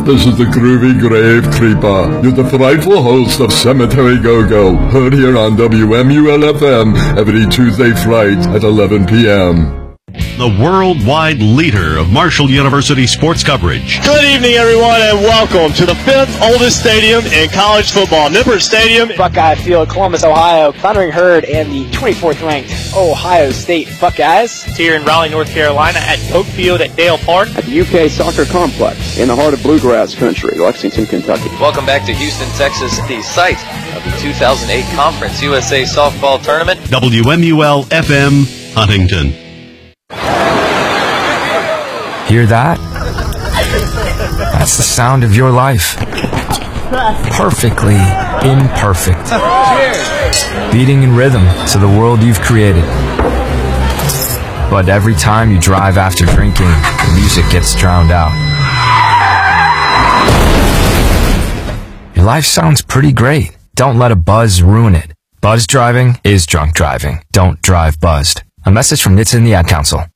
This is the Groovy Grave Creeper. You're the frightful host of Cemetery Go-Go, heard here on WMUL-FM every Tuesday flight at 11 p.m. The worldwide leader of Marshall University sports coverage. Good evening, everyone, and welcome to the 5th oldest stadium in college football, Nippert Stadium. Buckeye Field, Columbus, Ohio. Thundering Herd and the 24th ranked Ohio State Buckeyes. Here in Raleigh, North Carolina at Oak Field at Dale Park. At the UK Soccer Complex in the heart of Bluegrass Country, Lexington, Kentucky. Welcome back to Houston, Texas, the site of the 2008 Conference USA Softball Tournament. WMUL-FM, Huntington. Hear that? That's the sound of your life. Perfectly imperfect. Beating in rhythm to the world you've created. But every time you drive after drinking, the music gets drowned out. Your life sounds pretty great. Don't let a buzz ruin it. Buzz driving is drunk driving. Don't drive buzzed. A message from NHTSA and the Ad Council.